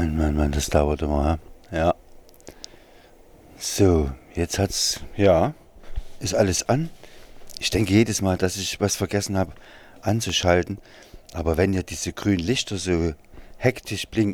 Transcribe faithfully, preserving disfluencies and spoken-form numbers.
Mann, Mann, Mann, das dauert immer. Ja. Ja. So, jetzt hat's, ja, ist alles an. Ich denke jedes Mal, dass ich was vergessen habe anzuschalten. Aber wenn ja diese grünen Lichter so hektisch blinken,